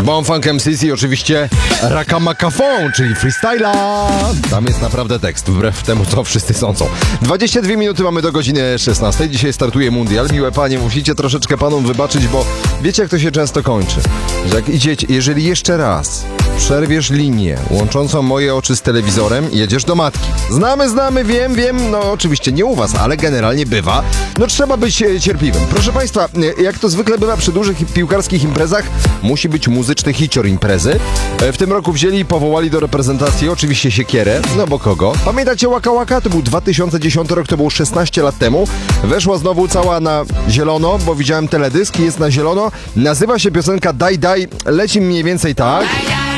Bomb Funk MCs i oczywiście Rakamakafon, czyli freestyla. Tam jest naprawdę tekst, wbrew temu, co wszyscy sądzą. 22 minuty mamy do godziny 16. Dzisiaj startuje mundial. Miłe panie, musicie troszeczkę panom wybaczyć, bo wiecie, jak to się często kończy. Że jak idziecie, jeżeli jeszcze raz przerwiesz linię łączącą moje oczy z telewizorem, jedziesz do matki. Znamy, wiem, no oczywiście nie u was, ale generalnie bywa. No trzeba być cierpliwym. Proszę państwa, jak to zwykle bywa przy dużych piłkarskich imprezach, musi być muzyczny hicior imprezy. W tym roku wzięli i powołali do reprezentacji oczywiście Siekierę, no bo kogo? Pamiętacie Waka Waka? To był 2010 rok, to było 16 lat temu. Weszła znowu cała na zielono, bo widziałem teledysk i jest na zielono. Nazywa się piosenka Daj, leci mniej więcej tak.